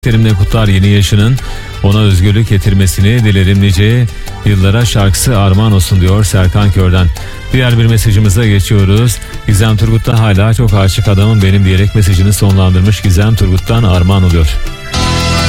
Terimle kutlar yeni yaşının, ona özgürlük getirmesini dilerim, nice yıllara şarkısı armağan olsun diyor Serkan Kör'den. Diğer bir mesajımıza geçiyoruz. Gizem Turgut'ta hala çok aşık adamım benim diyerek mesajını sonlandırmış. Gizem Turgut'tan armağan oluyor.